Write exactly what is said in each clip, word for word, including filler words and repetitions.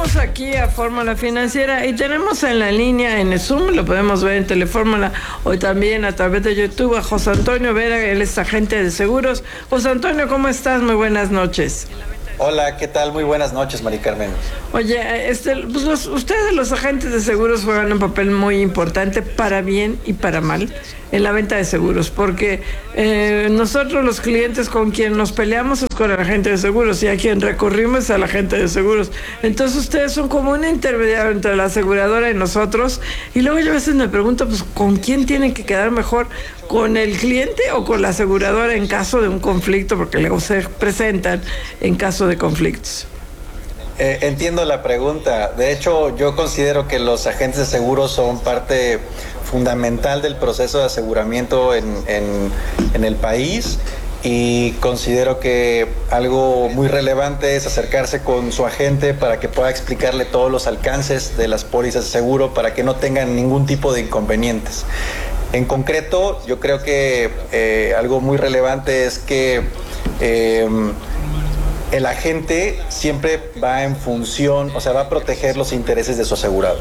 Estamos aquí a Fórmula Financiera y tenemos en la línea en el Zoom, lo podemos ver en Telefórmula o también a través de YouTube, a José Antonio Vera, él es agente de seguros. José Antonio, ¿cómo estás? Muy buenas noches. Hola, ¿qué tal? Muy buenas noches, Mari Carmen. Oye, este, pues los, ustedes los agentes de seguros juegan un papel muy importante para bien y para mal en la venta de seguros, porque eh, nosotros los clientes con quien nos peleamos es con el agente de seguros y a quien recurrimos es al agente de seguros. Entonces ustedes son como un intermediario entre la aseguradora y nosotros, y luego yo a veces me pregunto, pues, ¿con quién tienen que quedar mejor? ¿Con el cliente o con la aseguradora en caso de un conflicto? Porque luego se presentan en caso de conflictos. Eh, entiendo la pregunta. De hecho, yo considero que los agentes de seguros son parte fundamental del proceso de aseguramiento en, en, en el país, y considero que algo muy relevante es acercarse con su agente para que pueda explicarle todos los alcances de las pólizas de seguro para que no tengan ningún tipo de inconvenientes. En concreto, yo creo que eh, algo muy relevante es que eh, el agente siempre va en función, o sea, va a proteger los intereses de su asegurado.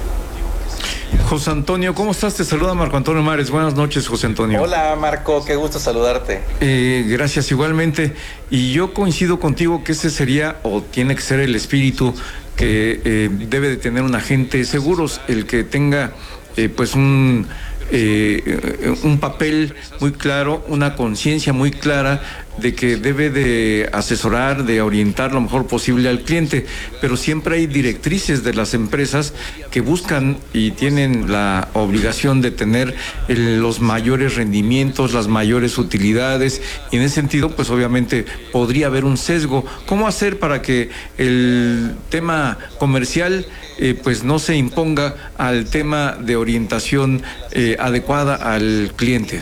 José Antonio, ¿cómo estás? Te saluda Marco Antonio Mares. Buenas noches, José Antonio. Hola, Marco, qué gusto saludarte. Eh, gracias, igualmente. Y yo coincido contigo que ese sería, o tiene que ser el espíritu que eh, debe de tener un agente de seguros, el que tenga eh, pues un... Eh, un papel muy claro, una conciencia muy clara de que debe de asesorar, de orientar lo mejor posible al cliente, pero siempre hay directrices de las empresas que buscan y tienen la obligación de tener el, los mayores rendimientos, las mayores utilidades, y en ese sentido, pues obviamente podría haber un sesgo. ¿Cómo hacer para que el tema comercial eh, pues no se imponga al tema de orientación eh, adecuada al cliente?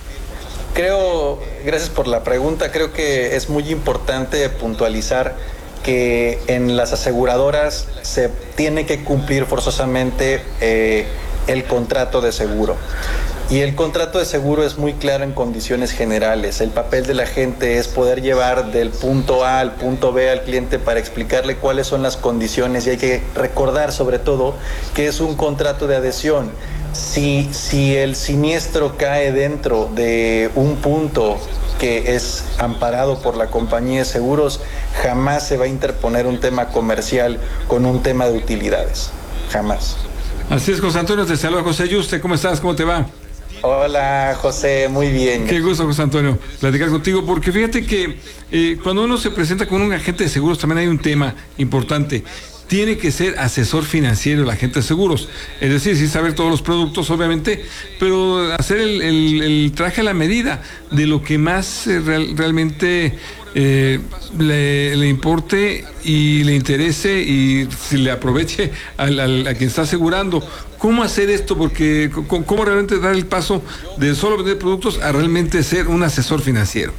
Creo, gracias por la pregunta, creo que es muy importante puntualizar que en las aseguradoras se tiene que cumplir forzosamente eh, el contrato de seguro. Y el contrato de seguro es muy claro en condiciones generales. El papel del agente es poder llevar del punto A al punto B al cliente para explicarle cuáles son las condiciones, y hay que recordar sobre todo que es un contrato de adhesión. Si, si el siniestro cae dentro de un punto que es amparado por la compañía de seguros, jamás se va a interponer un tema comercial con un tema de utilidades. Jamás. Así es, José Antonio, te saluda José Yuste. ¿Cómo estás? ¿Cómo te va? Hola, José, muy bien. Qué gusto, José Antonio, platicar contigo, porque fíjate que eh, cuando uno se presenta con un agente de seguros también hay un tema importante. Tiene que ser asesor financiero el agente de seguros, es decir, sí saber todos los productos, obviamente, pero hacer el, el, el traje a la medida de lo que más eh, real, realmente eh, le, le importe y le interese, y si le aproveche al, al, a quien está asegurando. ¿Cómo hacer esto? Porque ¿cómo realmente dar el paso de solo vender productos a realmente ser un asesor financiero?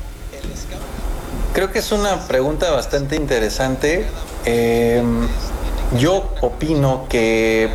Creo que es una pregunta bastante interesante. Eh, yo opino que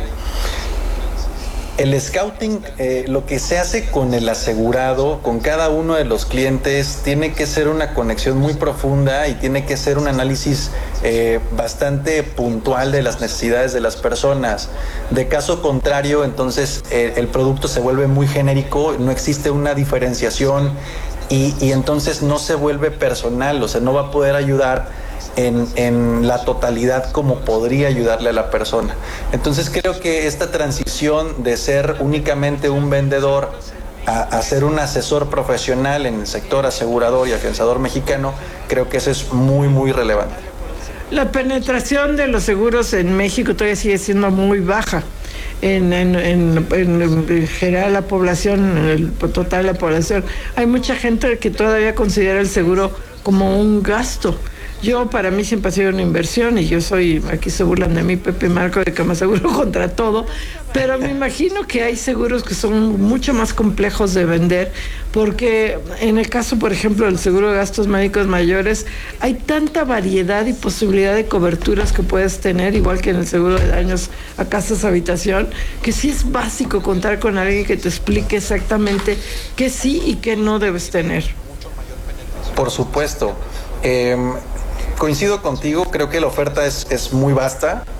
el scouting, eh, lo que se hace con el asegurado, con cada uno de los clientes, tiene que ser una conexión muy profunda y tiene que ser un análisis eh, bastante puntual de las necesidades de las personas. De caso contrario, entonces eh, el producto se vuelve muy genérico, no existe una diferenciación y, y entonces no se vuelve personal, o sea, no va a poder ayudar En, en la totalidad como podría ayudarle a la persona. Entonces creo que esta transición de ser únicamente un vendedor a, a ser un asesor profesional en el sector asegurador y afianzador mexicano, creo que eso es muy, muy relevante. La penetración de los seguros en México todavía sigue siendo muy baja. En, en, en, en, en general la población, en el total de la población, hay mucha gente que todavía considera el seguro como un gasto. Yo, para mí, siempre ha sido una inversión, y yo soy, aquí se burlan de mí, Pepe Marco, de que me aseguro contra todo, pero me imagino que hay seguros que son mucho más complejos de vender, porque en el caso, por ejemplo, del seguro de gastos médicos mayores, hay tanta variedad y posibilidad de coberturas que puedes tener, igual que en el seguro de daños a casas, habitación, que sí es básico contar con alguien que te explique exactamente qué sí y qué no debes tener. Por supuesto. Eh, Coincido contigo, creo que la oferta es, es muy vasta,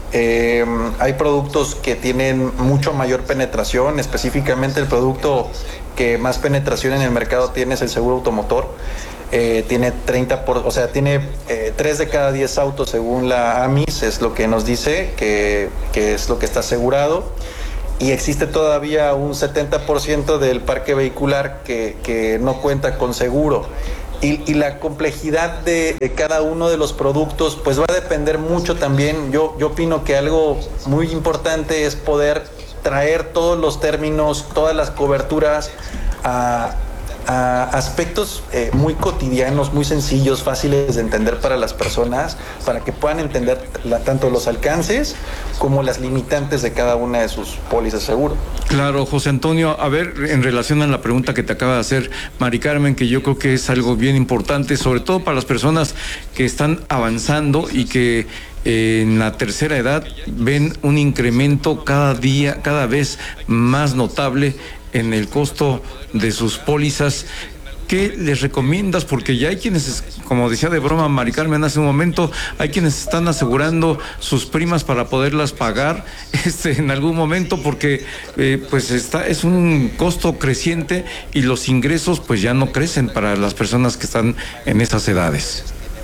Eh, hay productos que tienen mucho mayor penetración, específicamente el producto que más penetración en el mercado tiene es el seguro automotor. Eh, tiene treinta por, o sea, tiene eh, tres de cada diez autos según la AMIS, es lo que nos dice que, que es lo que está asegurado. Y existe todavía un setenta por ciento del parque vehicular que, que no cuenta con seguro. Y, y la complejidad de, de cada uno de los productos pues va a depender mucho también. Yo, yo opino que algo muy importante es poder traer todos los términos, todas las coberturas a, a aspectos eh, muy cotidianos, muy sencillos, fáciles de entender para las personas, para que puedan entender la, tanto los alcances como las limitantes de cada una de sus pólizas de seguro. Claro, José Antonio, a ver, en relación a la pregunta que te acaba de hacer Mari Carmen, que yo creo que es algo bien importante, sobre todo para las personas que están avanzando y que eh, en la tercera edad ven un incremento cada día, cada vez más notable en el costo de sus pólizas. ¿Qué les recomiendas? Porque ya hay quienes, como decía de broma Mari Carmen hace un momento, hay quienes están asegurando sus primas para poderlas pagar este, en algún momento, porque eh, pues está, es un costo creciente y los ingresos pues ya no crecen para las personas que están en esas edades.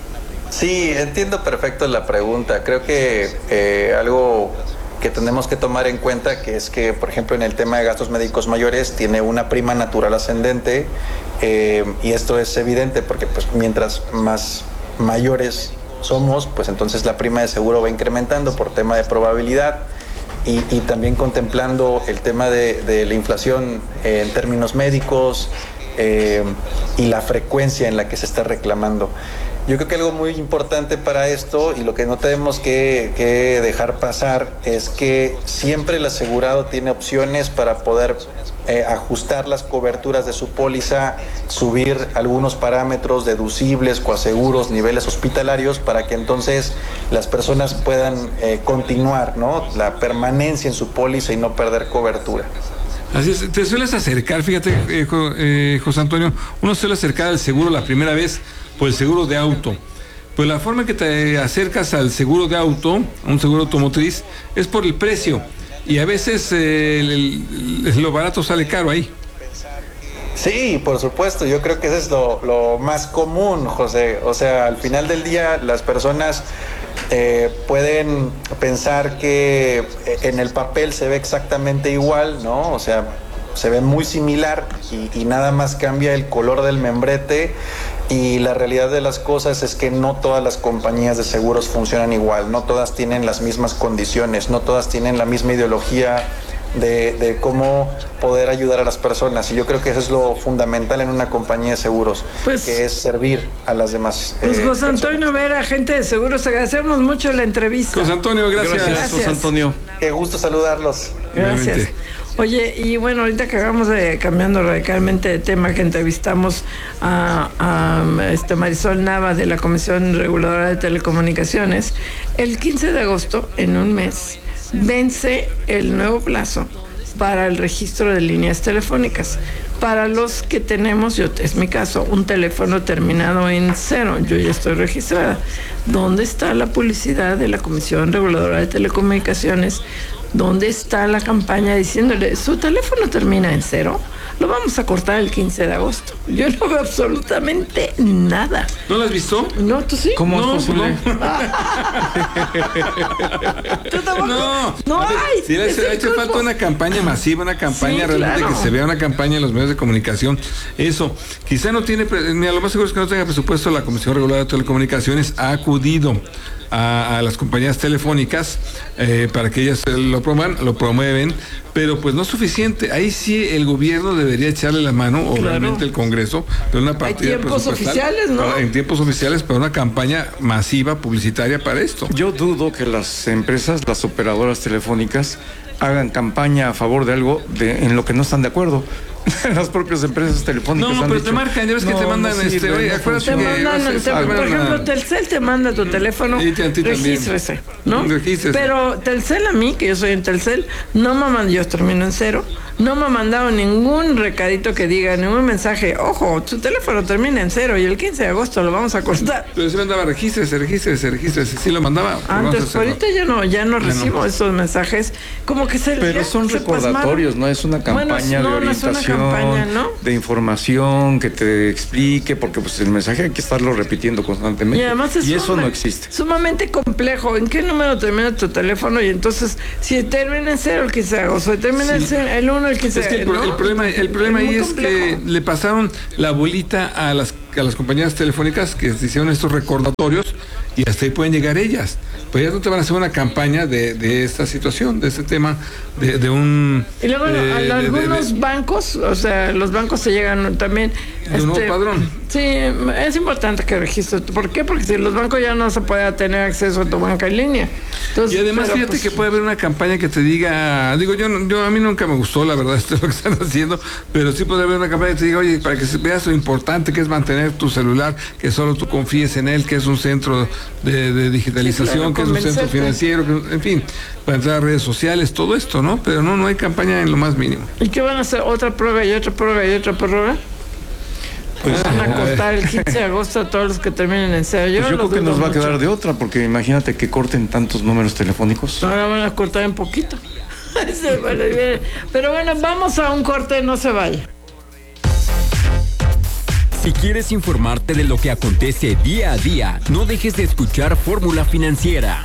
Sí, entiendo perfecto la pregunta. Creo que eh, algo que tenemos que tomar en cuenta que es que, por ejemplo, en el tema de gastos médicos mayores tiene una prima natural ascendente, eh, y esto es evidente porque pues mientras más mayores somos, pues entonces la prima de seguro va incrementando por tema de probabilidad y, y también contemplando el tema de, de la inflación eh, en términos médicos eh, y la frecuencia en la que se está reclamando. Yo creo que algo muy importante para esto y lo que no tenemos que, que dejar pasar es que siempre el asegurado tiene opciones para poder eh, ajustar las coberturas de su póliza, subir algunos parámetros deducibles, coaseguros, niveles hospitalarios para que entonces las personas puedan eh, continuar, ¿no?, la permanencia en su póliza y no perder cobertura. Así es, te sueles acercar, fíjate, eh, eh, José Antonio, uno se suele acercar al seguro la primera vez por el seguro de auto. Pues la forma en que te acercas al seguro de auto, un seguro automotriz, es por el precio. Y a veces eh, el, el, lo barato sale caro ahí. Sí, por supuesto, yo creo que eso es lo, lo más común, José. O sea, al final del día las personas eh, pueden pensar que en el papel se ve exactamente igual, ¿no? O sea, se ve muy similar y, y nada más cambia el color del membrete. Y la realidad de las cosas es que no todas las compañías de seguros funcionan igual, no todas tienen las mismas condiciones, no todas tienen la misma ideología de, de cómo poder ayudar a las personas. Y yo creo que eso es lo fundamental en una compañía de seguros, pues, que es servir a las demás. Pues eh, José Antonio Vera, agente de seguros, agradecemos mucho la entrevista. José Antonio, gracias. Gracias, Gracias. José Antonio. Qué gusto saludarlos. Gracias. Realmente. Oye, y bueno, ahorita que acabamos de cambiando radicalmente de tema, que entrevistamos a, a este Marisol Nava de la Comisión Reguladora de Telecomunicaciones, el quince de agosto, en un mes, vence el nuevo plazo para el registro de líneas telefónicas. Para los que tenemos, yo es mi caso, un teléfono terminado en cero, yo ya estoy registrada. ¿Dónde está la publicidad de la Comisión Reguladora de Telecomunicaciones? ¿Dónde está la campaña diciéndole, su teléfono termina en cero? Lo vamos a cortar el quince de agosto. Yo no veo absolutamente nada. ¿No lo has visto? No, ¿tú sí? ¿Cómo No, es posible? no. ¿Tú tampoco? No, no hay. Sí, le Es ha el hecho cuerpo. falta una campaña masiva, una campaña Sí, realmente claro. que se vea una campaña en los medios de comunicación. Eso, quizá no tiene, pre- mira, lo más seguro es que no tenga presupuesto. La Comisión Reguladora de Telecomunicaciones ha acudido a, a las compañías telefónicas eh, para que ellas eh, lo promuevan, lo promueven, pero pues no es suficiente. Ahí sí el gobierno debería echarle la mano, o Claro. realmente el Congreso, de una partida tiempos presupuestal oficiales, ¿no? para- en tiempos oficiales para una campaña masiva publicitaria para esto. Yo dudo que las empresas, las operadoras telefónicas, hagan campaña a favor de algo de, en lo que no están de acuerdo. Las propias empresas telefónicas No, han pero dicho, te marcan, ya ves que no, te mandan no este, sirve, oye, no acuérdate Te funciona. que mandan, vas a- te- ah, por bueno, ejemplo, ah. Telcel te manda tu teléfono, Y a ti también. regístrese, ¿no? Regístrese. Pero Telcel a mí, que yo soy en Telcel, no me manda, yo termino en cero, no me ha mandado ningún recadito que diga, ningún mensaje, ojo, su teléfono termina en cero y el quince de agosto lo vamos a cortar. Pero se mandaba regístrese, regístrese, regístrese, sí lo mandaba. Antes, ahorita ya no, ya no ya recibo no. esos mensajes, como que se Pero son se recordatorios, pasmaron. No es una campaña bueno, no, de orientación, no es una campaña, ¿no? De información que te explique, porque pues el mensaje hay que estarlo repitiendo constantemente. Y además es y eso suma, no existe. Sumamente complejo. ¿En qué número termina tu teléfono? Y entonces, si termina en cero el quince de agosto, si termina sí. en el uno el quince de agosto. Es que el, ¿no? el problema, el problema es ahí es que le pasaron la bolita a las a las compañías telefónicas que hicieron estos recordatorios y hasta ahí pueden llegar ellas. Pues ellas no te van a hacer una campaña de, de esta situación, de este tema, de, de un... Y luego eh, a, a algunos de, de, bancos, o sea, los bancos se llegan también... De un este, nuevo padrón. Sí, es importante que registres. ¿Por qué? Porque si los bancos ya no se puede tener acceso a tu banca en línea. Entonces, y además pero, fíjate pues, que puede haber una campaña que te diga, digo, yo, yo a mí nunca me gustó, la verdad, esto es lo que están haciendo, pero sí puede haber una campaña que te diga, oye, para que veas lo importante que es mantener tu celular, que solo tú confíes en él, que es un centro de, de digitalización, sí, claro, que es un centro financiero, que, en fin, para entrar a redes sociales, todo esto, ¿no? Pero no, no hay campaña en lo más mínimo. ¿Y qué van a hacer? ¿Otra prueba y otra prueba y otra prueba? Pues van a cortar el quince de agosto a todos los que terminen en cero. Yo, pues yo creo que nos va mucho. a quedar de otra, porque imagínate que corten tantos números telefónicos. Ahora van a cortar en poquito. Pero bueno, vamos a un corte, no se vaya. Si quieres informarte de lo que acontece día a día, no dejes de escuchar Fórmula Financiera.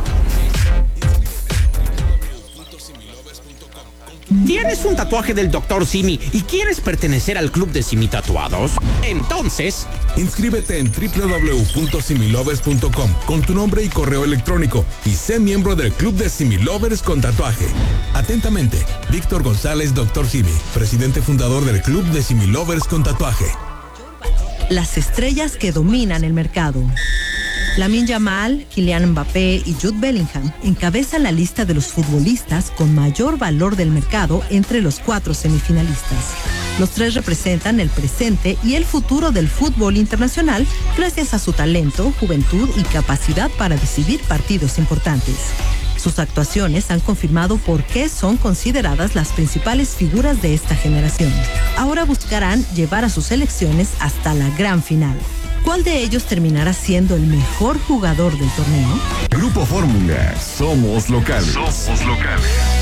¿Tienes un tatuaje del doctor Simi y quieres pertenecer al club de Simi Tatuados? Entonces, inscríbete en doble u doble u doble u punto similovers punto com con tu nombre y correo electrónico y sé miembro del club de Simi Lovers con tatuaje. Atentamente, Víctor González, doctor Simi, presidente fundador del club de Simi Lovers con tatuaje. Las estrellas que dominan el mercado. Lamine Yamal, Kylian Mbappé y Jude Bellingham encabezan la lista de los futbolistas con mayor valor del mercado entre los cuatro semifinalistas. Los tres representan el presente y el futuro del fútbol internacional gracias a su talento, juventud y capacidad para decidir partidos importantes. Sus actuaciones han confirmado por qué son consideradas las principales figuras de esta generación. Ahora buscarán llevar a sus selecciones hasta la gran final. ¿Cuál de ellos terminará siendo el mejor jugador del torneo? Grupo Fórmula, somos locales. Somos locales.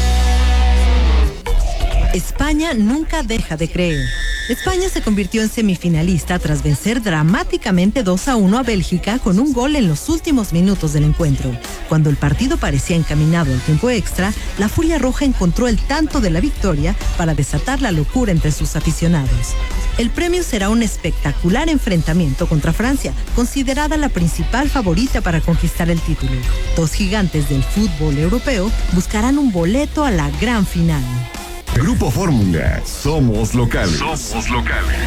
España nunca deja de creer. España se convirtió en semifinalista tras vencer dramáticamente dos a uno a Bélgica con un gol en los últimos minutos del encuentro. Cuando el partido parecía encaminado al tiempo extra, la Furia Roja encontró el tanto de la victoria para desatar la locura entre sus aficionados. El premio será un espectacular enfrentamiento contra Francia, considerada la principal favorita para conquistar el título. Dos gigantes del fútbol europeo buscarán un boleto a la gran final. Grupo Fórmula, somos locales. Somos locales.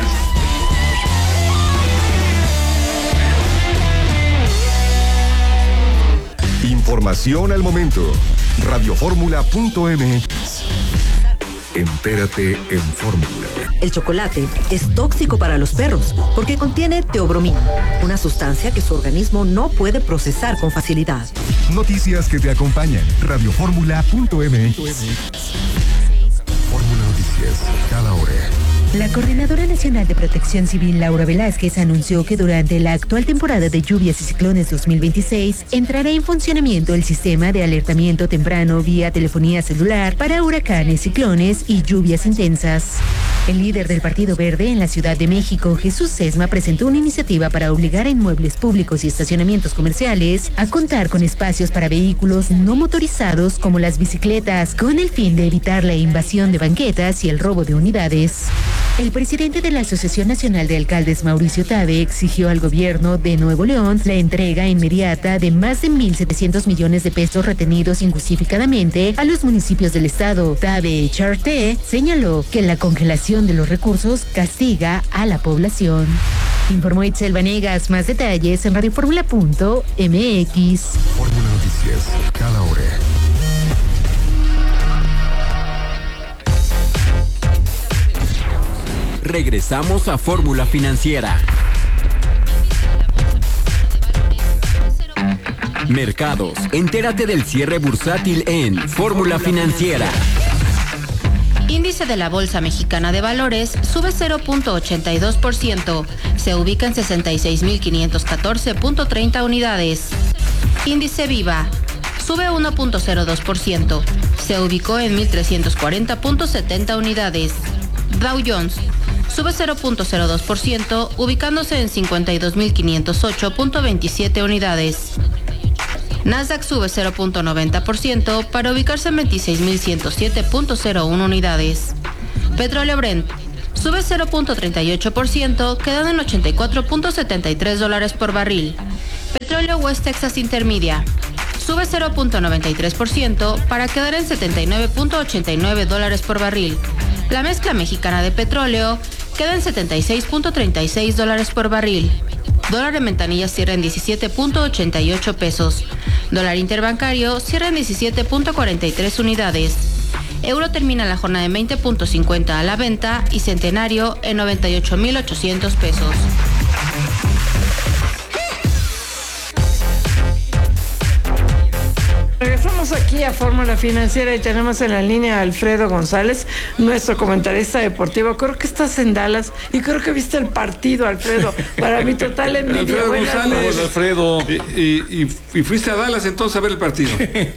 Información al momento. radioformula punto m x. Entérate en Fórmula. El chocolate es tóxico para los perros porque contiene teobromina, una sustancia que su organismo no puede procesar con facilidad. Noticias que te acompañan. radioformula punto m x. Fórmula Noticias, cada hora. La Coordinadora Nacional de Protección Civil, Laura Velázquez, anunció que durante la actual temporada de lluvias y ciclones dos mil veintiséis entrará en funcionamiento el sistema de alertamiento temprano vía telefonía celular para huracanes, ciclones y lluvias intensas. El líder del Partido Verde en la Ciudad de México, Jesús Sesma, presentó una iniciativa para obligar a inmuebles públicos y estacionamientos comerciales a contar con espacios para vehículos no motorizados como las bicicletas, con el fin de evitar la invasión de banquetas y el robo de unidades. El presidente de la Asociación Nacional de Alcaldes, Mauricio Tabe, exigió al gobierno de Nuevo León la entrega inmediata de más de mil setecientos millones de pesos retenidos injustificadamente a los municipios del estado. Tabe Charte señaló que la congelación de los recursos castiga a la población. Informó Itzel Vanegas. Más detalles en radioformula punto m x. Fórmula Noticias, cada hora. Regresamos a Fórmula Financiera. Mercados. Entérate del cierre bursátil en Fórmula Financiera. Índice de la Bolsa Mexicana de Valores sube cero punto ochenta y dos por ciento, se ubica en sesenta y seis mil quinientos catorce punto treinta unidades. Índice Viva sube uno punto cero dos por ciento, se ubicó en mil trescientos cuarenta punto setenta unidades. Dow Jones sube cero punto cero dos por ciento, ubicándose en cincuenta y dos mil quinientos ocho punto veintisiete unidades. Nasdaq sube cero punto noventa por ciento para ubicarse en veintiséis mil ciento siete punto cero uno unidades. Petróleo Brent sube cero punto treinta y ocho por ciento, quedando en ochenta y cuatro punto setenta y tres dólares por barril. Petróleo West Texas Intermedia sube cero punto noventa y tres por ciento para quedar en setenta y nueve punto ochenta y nueve dólares por barril. La mezcla mexicana de petróleo queda en setenta y seis punto treinta y seis dólares por barril. Dólar en ventanilla cierra en diecisiete punto ochenta y ocho pesos. Dólar interbancario cierra en diecisiete punto cuarenta y tres unidades. Euro termina la jornada en veinte punto cincuenta a la venta y Centenario en noventa y ocho mil ochocientos pesos. Regresamos aquí a Fórmula Financiera y tenemos en la línea a Alfredo González, nuestro comentarista deportivo. Creo que estás en Dallas y creo que viste el partido, Alfredo. Para mí total envidia. Alfredo Buenas González, noches. Alfredo. Y, y, y, y fuiste a Dallas entonces a ver el partido.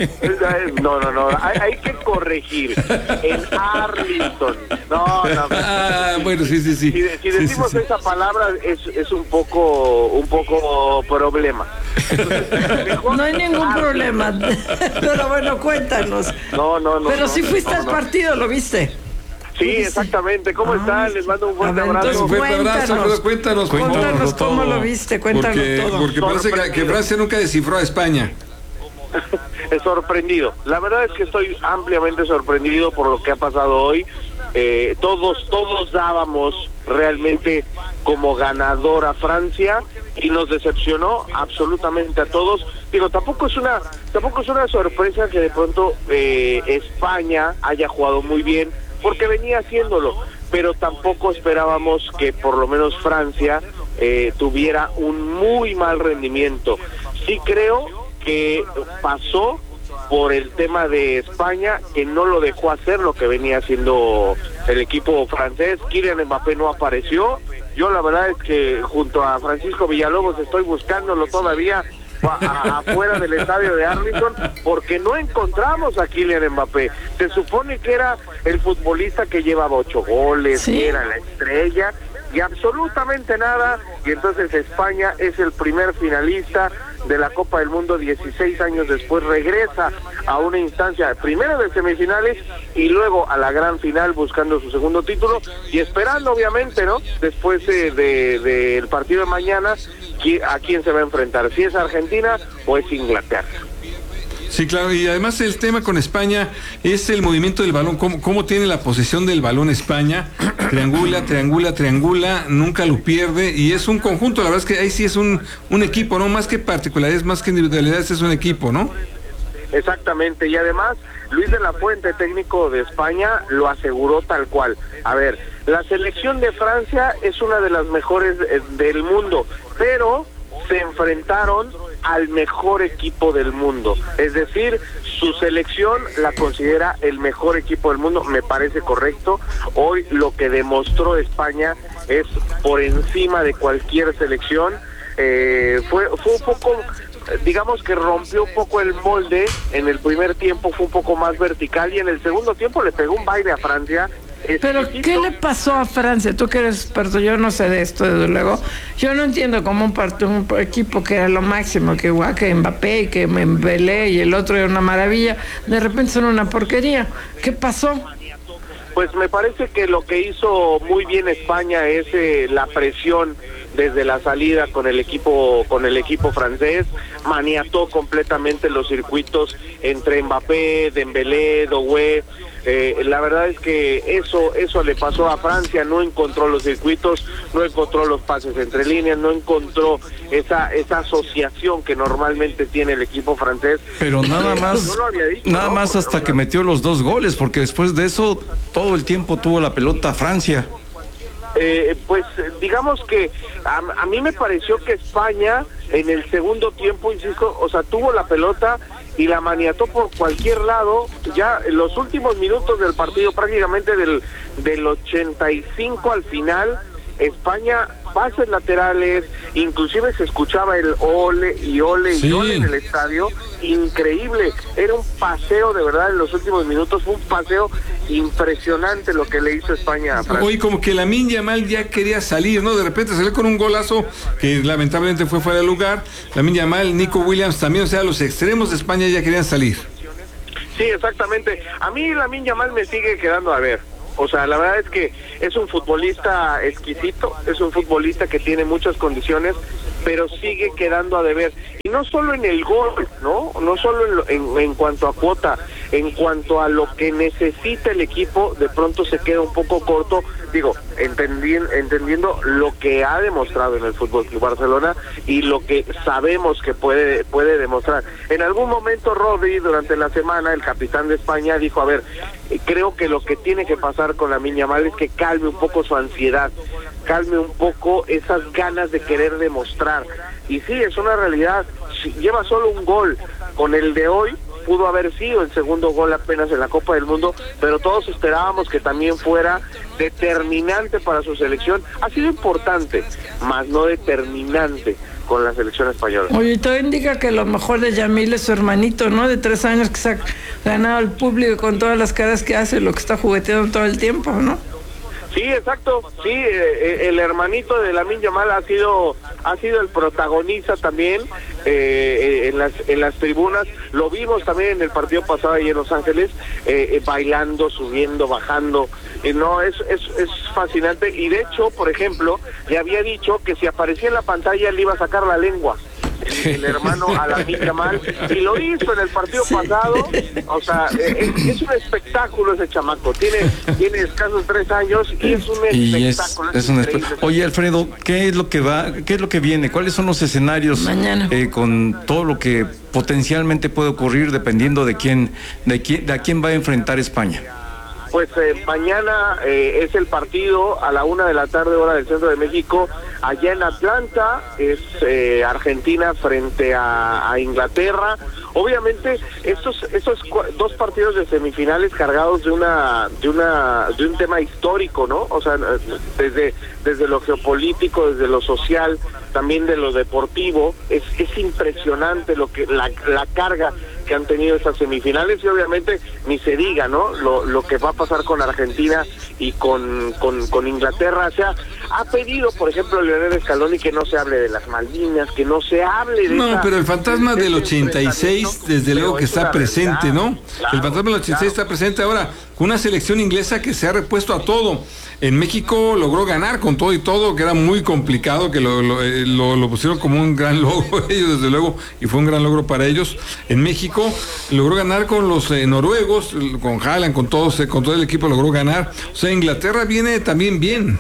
No, no, no, hay, hay que corregir. En Arlington. No, no. Ah, bueno, sí, sí, sí. Si, si decimos sí, sí, sí. esa palabra es, es un poco, un poco problema. Entonces, mejor No hay ningún Arlington. problema. Pero bueno, cuéntanos. No, no, no. Pero no, si fuiste no, al no. partido, ¿lo viste? Sí, exactamente. ¿Cómo Ah, están? Les mando un fuerte a ver, abrazo. entonces, Un fuerte abrazo, Cuéntanos. Alfredo, cuéntanos, Cuéntanos cuéntanos cómo todo. lo viste, cuéntanos porque, todo. Porque parece que, que Sorprendido. Francia nunca descifró a España. Sorprendido. La verdad es que estoy ampliamente sorprendido por lo que ha pasado hoy. Eh, todos, todos dábamos realmente como ganador a Francia y nos decepcionó absolutamente a todos. Digo, tampoco es una, tampoco es una sorpresa que de pronto eh, España haya jugado muy bien, porque venía haciéndolo, pero tampoco esperábamos que por lo menos Francia eh, tuviera un muy mal rendimiento. Sí creo que pasó por el tema de España, que no lo dejó hacer lo que venía haciendo el equipo francés. Kylian Mbappé no apareció. Yo la verdad es que junto a Francisco Villalobos estoy buscándolo todavía a, a, afuera del estadio de Arlington, porque no encontramos a Kylian Mbappé. Se supone que era el futbolista que llevaba ocho goles, Sí. que era la estrella, y absolutamente nada. Y entonces España es el primer finalista de la Copa del Mundo dieciséis años después, regresa a una instancia primero de semifinales y luego a la gran final buscando su segundo título y esperando obviamente, ¿no? Después del de, de, de partido de mañana, a quién se va a enfrentar, si es Argentina o es Inglaterra. Sí, claro, y además el tema con España es el movimiento del balón, cómo, cómo tiene la posesión del balón España, triangula, triangula, triangula, nunca lo pierde, y es un conjunto, la verdad es que ahí sí es un, un equipo, ¿no? Más que particularidades, más que individualidades, es un equipo, ¿no? Exactamente, y además Luis de la Fuente, técnico de España, lo aseguró tal cual. A ver, la selección de Francia es una de las mejores eh, del mundo, pero se enfrentaron al mejor equipo del mundo, es decir, su selección la considera el mejor equipo del mundo, me parece correcto. Hoy lo que demostró España es por encima de cualquier selección. Eh, fue, fue un poco, digamos que rompió un poco el molde. En el primer tiempo fue un poco más vertical y en el segundo tiempo le pegó un baile a Francia. Pero ¿qué le pasó a Francia? Tú que eres experto, yo no sé de esto, desde luego. Yo no entiendo cómo un, part- un equipo que era lo máximo, que igual que Mbappé y que Mbélé y el otro era una maravilla, de repente son una porquería. ¿Qué pasó? Pues me parece que lo que hizo muy bien España es eh, la presión desde la salida con el equipo con el equipo francés, maniató completamente los circuitos entre Mbappé, Dembélé, Doué. Eh, la verdad es que eso eso le pasó a Francia, no encontró los circuitos, no encontró los pases entre líneas, no encontró esa esa asociación que normalmente tiene el equipo francés. Pero nada más, no lo había dicho, nada ¿no? más hasta que metió los dos goles, porque después de eso todo el tiempo tuvo la pelota Francia. Eh, pues digamos que a, a mí me pareció que España en el segundo tiempo, insisto, o sea, tuvo la pelota y la maniató por cualquier lado. Ya en los últimos minutos del partido, prácticamente del, del ochenta y cinco al final, España, pases laterales, inclusive se escuchaba el ole y ole sí. y ole en el estadio, increíble, era un paseo de verdad en los últimos minutos, fue un paseo impresionante lo que le hizo España a Francia. Hoy como que Lamine Yamal ya quería salir, ¿no? De repente salió con un golazo que lamentablemente fue fuera de lugar. Lamine Yamal, Nico Williams también, o sea, los extremos de España ya querían salir. Sí, exactamente. A mí Lamine Yamal me sigue quedando a ver. O sea, la verdad es que es un futbolista exquisito, es un futbolista que tiene muchas condiciones, pero sigue quedando a deber. Y no solo en el gol, ¿no? No solo en, en, en cuanto a cuota, en cuanto a lo que necesita el equipo, de pronto se queda un poco corto, digo, entendiendo, entendiendo lo que ha demostrado en el Fútbol Club Barcelona y lo que sabemos que puede, puede demostrar. En algún momento Rodri, durante la semana, el capitán de España, dijo, a ver, creo que lo que tiene que pasar con Lamine Yamal es que calme un poco su ansiedad, calme un poco esas ganas de querer demostrar. Y sí, es una realidad, lleva solo un gol, con el de hoy pudo haber sido el segundo gol apenas en la Copa del Mundo, pero todos esperábamos que también fuera determinante para su selección. Ha sido importante, más no determinante con la selección española. Oye, todo indica que lo mejor de Yamil es su hermanito, ¿no? De tres años que se ha ganado al público con todas las caras que hace, lo que está jugueteando todo el tiempo, ¿no? Sí, exacto, sí, eh, el hermanito de Lamine Yamal ha sido ha sido el protagonista también eh, en las en las tribunas, lo vimos también en el partido pasado ahí en Los Ángeles, eh, eh, bailando, subiendo, bajando, eh, no, es, es, es fascinante, y de hecho, por ejemplo, le había dicho que si aparecía en la pantalla le iba a sacar la lengua. El, el hermano a Lamine Yamal, y lo hizo en el partido sí. pasado. O sea, es, es un espectáculo ese chamaco, tiene tiene escasos tres años y es un y espectáculo. Es, es un espe- Oye, Alfredo, ¿qué es lo que va, qué es lo que viene? ¿Cuáles son los escenarios mañana eh, con todo lo que potencialmente puede ocurrir dependiendo de quién, de quién, de a quién va a enfrentar España? Pues eh, mañana eh, es el partido a la una de la tarde, hora del centro de México, allá en Atlanta, es eh, Argentina frente a, a Inglaterra. Obviamente estos estos dos partidos de semifinales cargados de una de una de un tema histórico, ¿no? O sea, desde desde lo geopolítico, desde lo social, también de lo deportivo, es es impresionante lo que la, la carga que han tenido estas semifinales, y obviamente ni se diga, ¿no? Lo, lo que va a pasar con Argentina y con, con, con Inglaterra. O sea, ha pedido, por ejemplo, Lionel Scaloni que no se hable de las Malvinas, que no se hable de... No, esa, pero el fantasma de del ochenta y seis, desde luego que está presente, ¿no? Claro, el fantasma del ochenta y seis claro. está presente ahora, con una selección inglesa que se ha repuesto a todo. En México logró ganar con todo y todo, que era muy complicado, que lo, lo, lo, lo pusieron como un gran logro ellos, desde luego, y fue un gran logro para ellos. En México logró ganar con los eh, noruegos, con Haaland, con todos, eh, con todo el equipo logró ganar. O sea, Inglaterra viene también bien.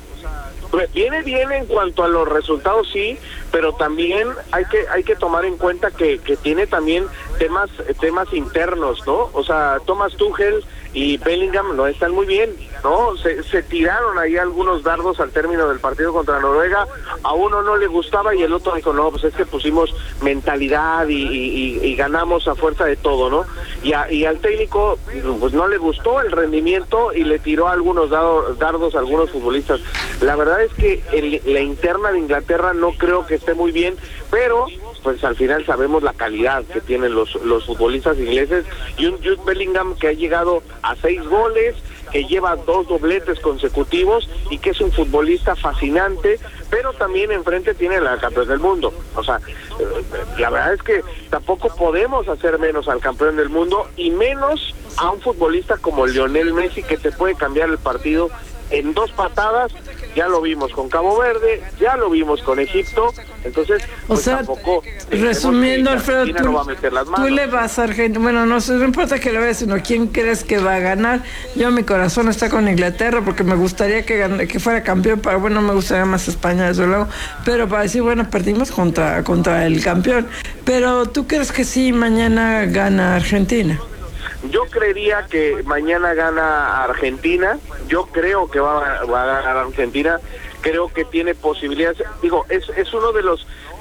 Viene bien en cuanto a los resultados, sí, pero también hay que hay que tomar en cuenta que, que tiene también temas temas internos, ¿no? O sea, Thomas Tuchel y Bellingham no están muy bien, ¿no? Se, se tiraron ahí algunos dardos al término del partido contra Noruega, a uno no le gustaba y el otro dijo, no, pues es que pusimos mentalidad y, y, y ganamos a fuerza de todo, ¿no? Y, a, y al técnico pues no le gustó el rendimiento y le tiró algunos dado, dardos a algunos futbolistas. La verdad es que el, la interna de Inglaterra no creo que esté muy bien, pero pues al final sabemos la calidad que tienen los, los futbolistas ingleses, y un Jude Bellingham que ha llegado a seis goles, que lleva dos dobletes consecutivos y que es un futbolista fascinante, pero también enfrente tiene la campeón del mundo. O sea, la verdad es que tampoco podemos hacer menos al campeón del mundo, y menos a un futbolista como Lionel Messi, que te puede cambiar el partido en dos patadas. Ya lo vimos con Cabo Verde, ya lo vimos con Egipto, entonces pues o sea, tampoco resumiendo, Alfredo, tú, no va a meter las manos. Tú le vas a Argentina, bueno, no, no importa que le vayas, sino quién crees que va a ganar. Yo, mi corazón está con Inglaterra, porque me gustaría que gan- que fuera campeón, para bueno, me gustaría más España, desde luego, pero para decir, bueno, perdimos contra, contra el campeón. Pero ¿tú crees que sí mañana gana Argentina? Yo creería que mañana gana Argentina, yo creo que va, va a ganar Argentina, creo que tiene posibilidades, digo, es, es uno de los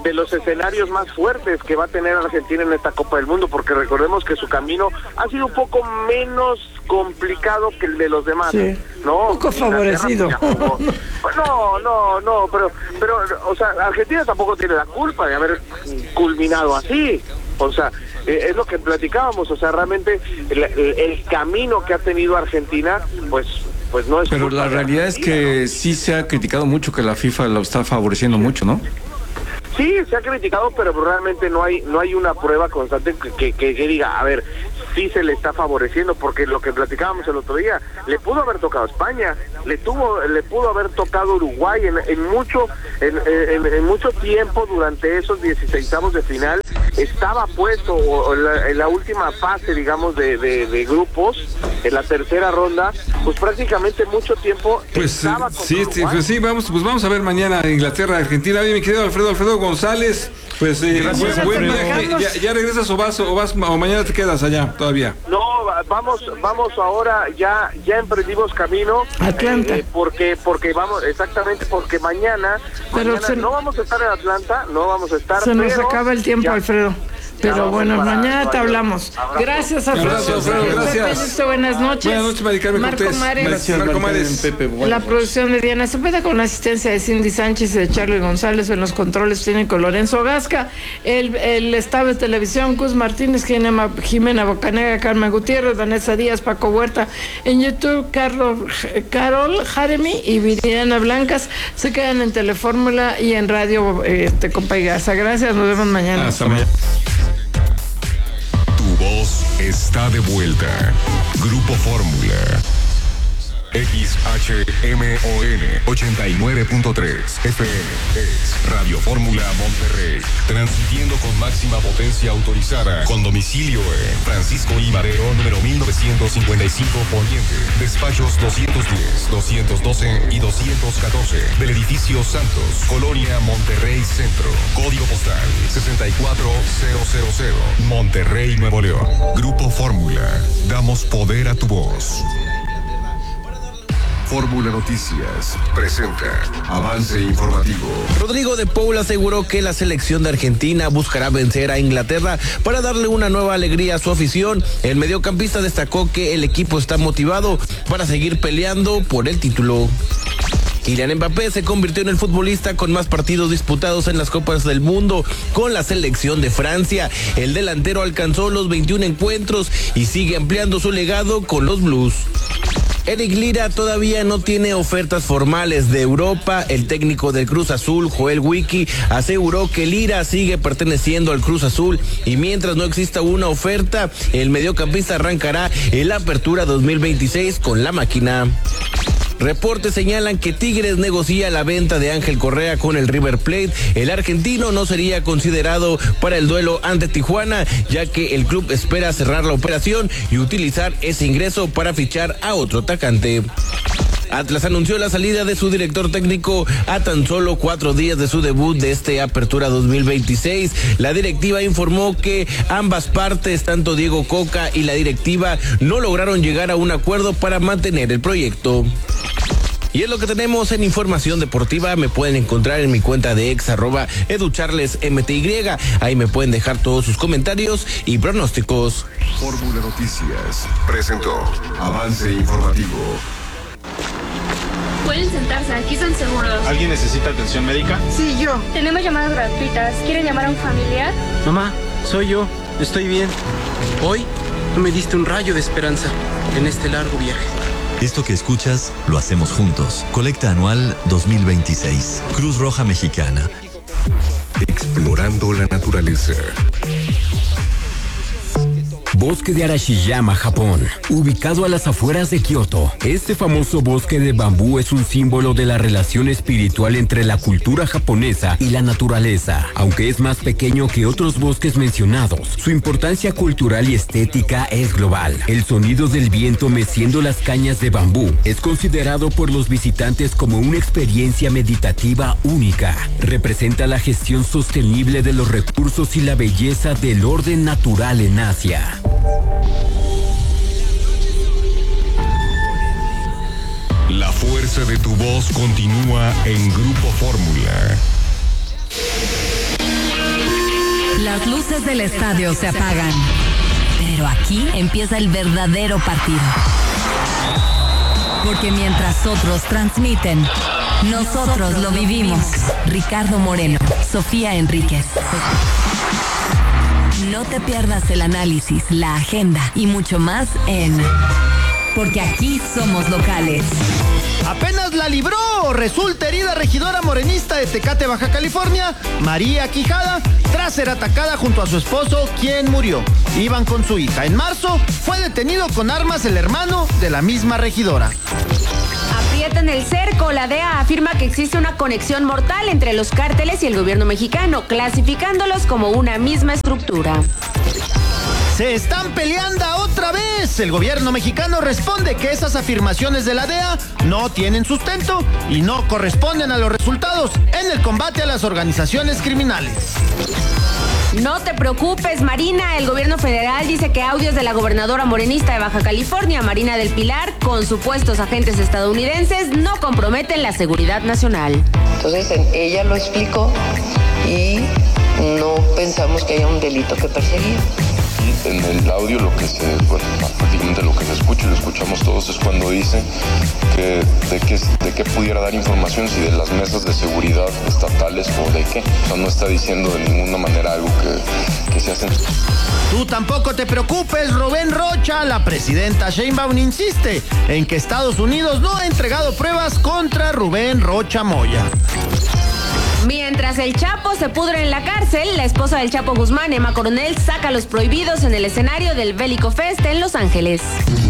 de los escenarios más fuertes que va a tener Argentina en esta Copa del Mundo, porque recordemos que su camino ha sido un poco menos complicado que el de los demás, sí, ¿no? Un poco favorecido. No, no, no, pero, pero, o sea, Argentina tampoco tiene la culpa de haber culminado así. O sea, eh, es lo que platicábamos, o sea, realmente el, el, el camino que ha tenido Argentina, pues, pues no es. Pero la realidad es que sí se ha criticado mucho que la FIFA lo está favoreciendo mucho, ¿no? Sí, se ha criticado, pero realmente no hay no hay una prueba constante que, que, que, que diga, a ver, sí se le está favoreciendo, porque lo que platicábamos el otro día, le pudo haber tocado España, le tuvo le pudo haber tocado Uruguay en, en mucho en, en, en mucho tiempo durante esos dieciseisavos de final, estaba puesto o, en, la, en la última fase, digamos, de, de, de grupos, en la tercera ronda, pues prácticamente mucho tiempo pues estaba sí, sí, pues sí, vamos, pues vamos a ver mañana Inglaterra, Argentina. Oye, mi querido Alfredo, Alfredo González, pues eh, Gracias, buen, buen Alfredo. viaje. ¿Ya, ya regresas o vas, o vas o mañana te quedas allá todavía? No, vamos, vamos ahora, ya, ya emprendimos camino. Atlanta. Eh, porque, porque vamos, exactamente, porque mañana, Pero mañana se- no vamos a estar en Atlanta, no vamos a estar. Se nos pero acaba el tiempo, ya- Alfredo. Pero vamos bueno, para mañana te Nueva York. hablamos. Abrazo. Gracias, Alfredo. Gracias, Alfredo, gracias. Pepe Justo, buenas noches. Buenas noches, Mari Carmen Marco Cortés. Mares. Gracias, Marco Marco Mares. Mares. Pepe. Buenas La noches. producción de Diana Cepeda con la asistencia de Cindy Sánchez y de Charlie González. En los controles técnico Lorenzo Gasca. El, el estado de televisión, Cus Martínez, Jimena, Jimena Bocanega, Carmen Gutiérrez, Vanessa Díaz, Paco Huerta. En YouTube, Carlos, Carol Jaremy y Viridiana Blancas. Se quedan en Telefórmula y en Radio este, Compa y Garza. Gracias, nos vemos mañana. Hasta mañana. Tu voz está de vuelta. Grupo Fórmula. X H M O N ochenta y nueve punto tres F M es Radio Fórmula Monterrey, transmitiendo con máxima potencia autorizada, con domicilio en Francisco I. Madero, número mil novecientos cincuenta y cinco Poniente, despachos doscientos diez, doscientos doce y doscientos catorce, del edificio Santos, Colonia Monterrey Centro, código postal sesenta y cuatro mil, Monterrey, Nuevo León. Grupo Fórmula, damos poder a tu voz. Fórmula Noticias presenta avance informativo. Rodrigo de Paul aseguró que la selección de Argentina buscará vencer a Inglaterra para darle una nueva alegría a su afición. El mediocampista destacó que el equipo está motivado para seguir peleando por el título. Kylian Mbappé se convirtió en el futbolista con más partidos disputados en las Copas del Mundo con la selección de Francia. El delantero alcanzó los veintiún encuentros y sigue ampliando su legado con los Blues. Eric Lira todavía no tiene ofertas formales de Europa. El técnico del Cruz Azul, Joel Wiki, aseguró que Lira sigue perteneciendo al Cruz Azul y mientras no exista una oferta, el mediocampista arrancará el Apertura dos mil veintiséis con la máquina. Reportes señalan que Tigres negocia la venta de Ángel Correa con el River Plate. El argentino no sería considerado para el duelo ante Tijuana, ya que el club espera cerrar la operación y utilizar ese ingreso para fichar a otro atacante. Atlas anunció la salida de su director técnico a tan solo cuatro días de su debut de este Apertura dos mil veintiséis. La directiva informó que ambas partes, tanto Diego Coca y la directiva, no lograron llegar a un acuerdo para mantener el proyecto. Y es lo que tenemos en información deportiva. Me pueden encontrar en mi cuenta de ex arroba educharlesmty. Ahí me pueden dejar todos sus comentarios y pronósticos. Fórmula Noticias presentó avance informativo. Pueden sentarse, aquí están seguros. ¿Alguien necesita atención médica? Sí, yo. Tenemos llamadas gratuitas. ¿Quieren llamar a un familiar? Mamá, soy yo. Estoy bien. Hoy tú me diste un rayo de esperanza en este largo viaje. Esto que escuchas lo hacemos juntos. Colecta anual dos mil veintiséis. Cruz Roja Mexicana. Explorando la naturaleza. Bosque de Arashiyama, Japón, ubicado a las afueras de Kioto. Este famoso bosque de bambú es un símbolo de la relación espiritual entre la cultura japonesa y la naturaleza. Aunque es más pequeño que otros bosques mencionados, su importancia cultural y estética es global. El sonido del viento meciendo las cañas de bambú es considerado por los visitantes como una experiencia meditativa única. Representa la gestión sostenible de los recursos y la belleza del orden natural en Asia. La fuerza de tu voz continúa en Grupo Fórmula. Las luces del estadio se apagan, pero aquí empieza el verdadero partido. Porque mientras otros transmiten, nosotros lo vivimos. Ricardo Moreno, Sofía Enríquez. No te pierdas el análisis, la agenda y mucho más en Porque aquí somos locales. Apenas la libró, resulta herida regidora morenista de Tecate, Baja California, María Quijada, tras ser atacada junto a su esposo, quien murió. Iban con su hija. En marzo fue detenido con armas el hermano de la misma regidora. Aprietan el cerco. La D E A afirma que existe una conexión mortal entre los cárteles y el gobierno mexicano, clasificándolos como una misma estructura. Se están peleando otra vez. El gobierno mexicano responde que esas afirmaciones de la D E A no tienen sustento y no corresponden a los resultados en el combate a las organizaciones criminales. No te preocupes, Marina. El gobierno federal dice que audios de la gobernadora morenista de Baja California, Marina del Pilar, con supuestos agentes estadounidenses, no comprometen la seguridad nacional. Entonces ella lo explicó y no pensamos que haya un delito que perseguir. En el audio lo que se, bueno, prácticamente lo que se escucha y lo escuchamos todos es cuando dice que de qué, de qué pudiera dar información, si de las mesas de seguridad estatales o de qué. O sea, no está diciendo de ninguna manera algo que, que se hace. Tú tampoco te preocupes, Rubén Rocha. La presidenta Sheinbaum insiste en que Estados Unidos no ha entregado pruebas contra Rubén Rocha Moya. Mientras el Chapo se pudre en la cárcel, la esposa del Chapo Guzmán, Emma Coronel, saca los prohibidos en el escenario del Bélico Fest en Los Ángeles.